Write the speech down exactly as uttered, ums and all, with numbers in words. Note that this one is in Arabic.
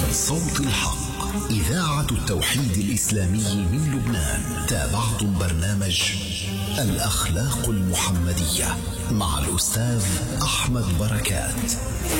صوت الحق، إذاعة التوحيد الإسلامي من لبنان. تابعتم برنامج الأخلاق المحمدية مع الأستاذ أحمد بركات.